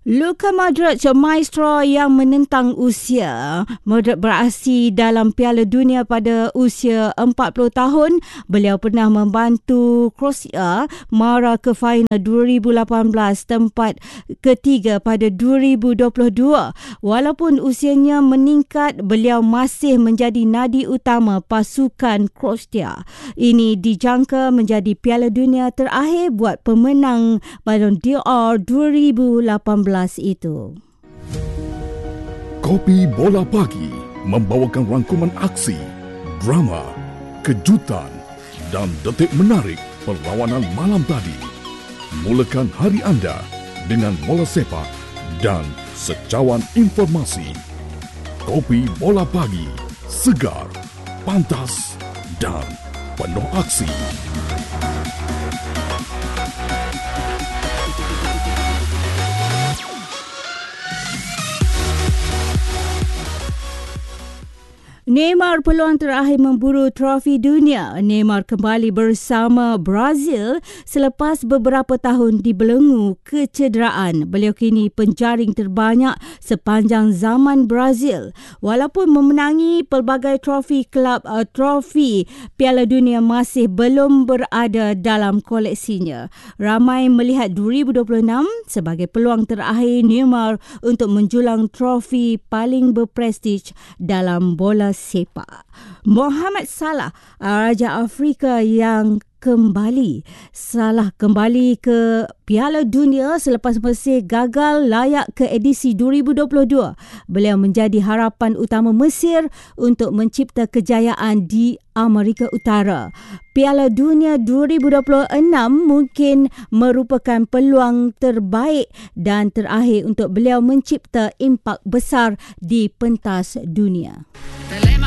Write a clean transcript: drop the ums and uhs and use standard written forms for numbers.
Luka Modric, maestro yang menentang usia. Modric beraksi dalam Piala Dunia pada usia 40 tahun. Beliau pernah membantu Croatia mara ke final 2018, tempat ketiga pada 2022. Walaupun usianya meningkat, beliau masih menjadi nadi utama pasukan Croatia. Ini dijangka menjadi Piala Dunia terakhir buat pemenang Ballon d'Or 2018 itu. Kopi Bola Pagi membawakan rangkuman aksi, drama, kejutan dan detik menarik perlawanan malam tadi. Mulakan hari anda dengan bola sepak dan secawan informasi. Kopi Bola Pagi, segar, pantas dan penuh aksi. Neymar peluang terakhir memburu trofi dunia. Neymar kembali bersama Brazil selepas beberapa tahun dibelenggu kecederaan. Beliau kini penjaring terbanyak sepanjang zaman Brazil. Walaupun memenangi pelbagai trofi kelab, trofi Piala Dunia masih belum berada dalam koleksinya. Ramai melihat 2026 sebagai peluang terakhir Neymar untuk menjulang trofi paling berprestij dalam bola sepak. Mohamed Salah, Raja Afrika yang Salah kembali ke Piala Dunia selepas Mesir gagal layak ke edisi 2022. Beliau menjadi harapan utama Mesir untuk mencipta kejayaan di Amerika Utara. Piala Dunia 2026 mungkin merupakan peluang terbaik dan terakhir untuk beliau mencipta impak besar di pentas dunia.